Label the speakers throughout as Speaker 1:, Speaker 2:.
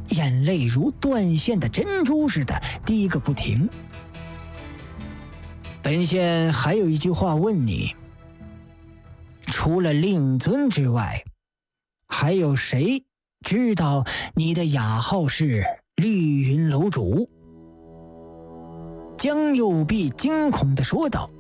Speaker 1: 眼泪如断线的珍珠似的滴个不停。本县还有一句话问你，除了令尊之外，还有谁知道你的雅号是绿云楼主？江右弼惊恐地说道：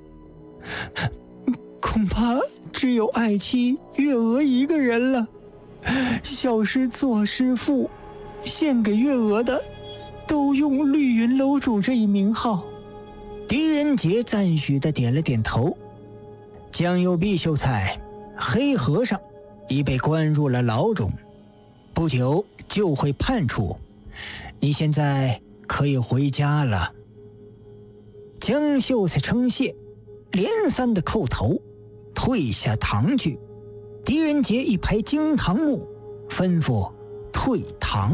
Speaker 1: 恐怕只有爱妻月娥一个人了。小师左师父献给月娥的都用绿云楼主这一名号。狄仁杰赞许地点了点头。江右弼秀才，黑和尚已被关入了牢中，不久就会判处，你现在可以回家了。江秀才称谢，连三的叩头，退下堂去。狄仁杰一拍惊堂木，吩咐退堂。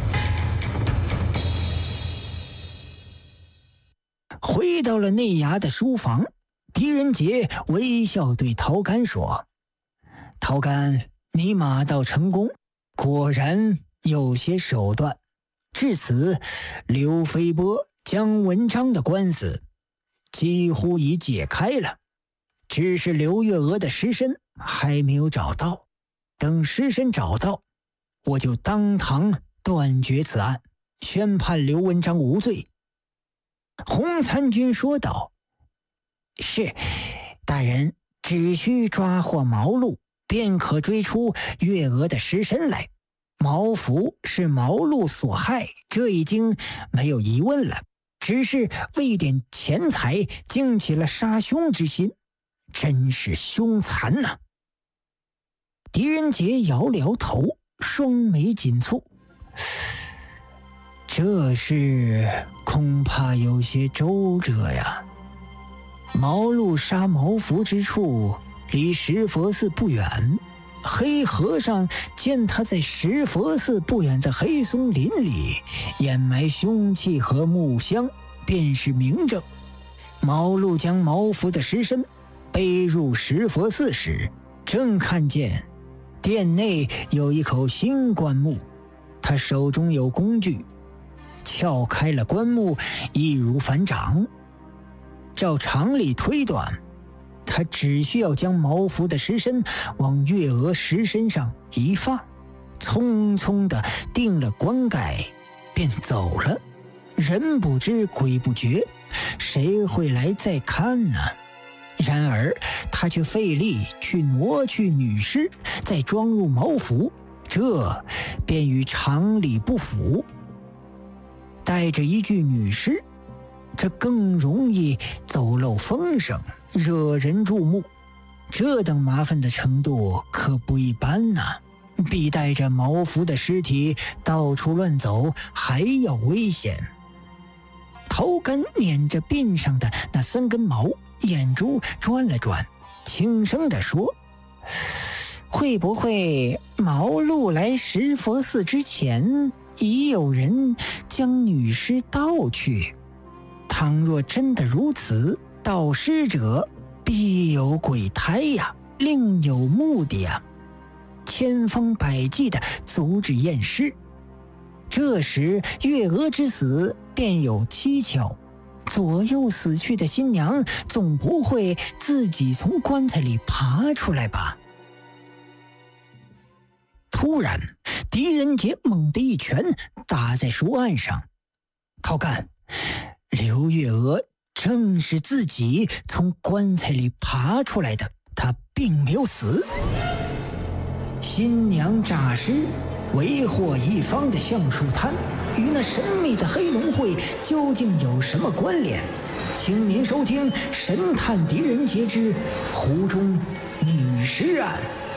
Speaker 1: 回到了内衙的书房，狄仁杰微笑对陶干说：陶干，你马到成功，果然有些手段。至此，刘飞波、姜文章的官司几乎已解开了，只是刘月娥的尸身还没有找到。等尸身找到，我就当堂断绝此案，宣判刘文章无罪。洪参军说道：是，大人只需抓获毛禄，便可追出月娥的尸身来。毛福是毛禄所害，这已经没有疑问了，只是为点钱财惊起了杀兄之心，真是凶残呐。狄仁杰摇了摇头，双眉紧蹙，这事恐怕有些周折呀。毛禄杀毛福之处离石佛寺不远，黑和尚见他在石佛寺不远的黑松林里掩埋凶器和木箱，便是明证。毛禄将毛福的尸身背入石佛寺时，正看见殿内有一口新棺木，他手中有工具，撬开了棺木，易如反掌。照常理推断，他只需要将毛福的尸身往月娥尸身上一放，匆匆地定了棺盖便走了，人不知鬼不觉，谁会来再看呢？然而他却费力去挪去女尸，再装入毛服，这便与常理不符。带着一具女尸，这更容易走漏风声，惹人注目。这等麻烦的程度可不一般呐，比带着毛服的尸体到处乱走还要危险。陶干捻着鬓上的那3根毛，眼珠转了转，轻声地说：会不会毛禄来石佛寺之前，已有人将女尸盗去？倘若真的如此，盗尸者必有鬼胎呀，另有目的呀，千方百计地阻止验尸。这时月娥之死便有蹊跷，左右死去的新娘总不会自己从棺材里爬出来吧？突然狄仁杰猛地一拳打在书案上。陶干，刘月娥正是自己从棺材里爬出来的，她并没有死。新娘诈尸，为祸一方的橡树滩与那神秘的黑龙会究竟有什么关联？请您收听《神探狄仁杰之湖中女尸案》。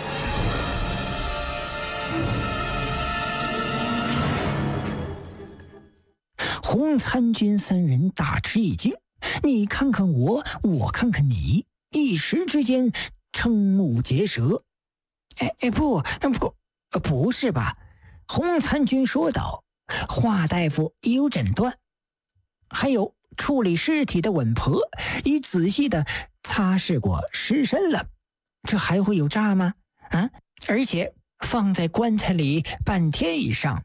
Speaker 1: 洪参军3人大吃一惊，你看看我，我看看你，一时之间瞠目结舌。不是吧？洪参军说道。华大夫已有诊断，还有处理尸体的稳婆已仔细地擦拭过尸身了，这还会有诈吗？而且放在棺材里半天以上，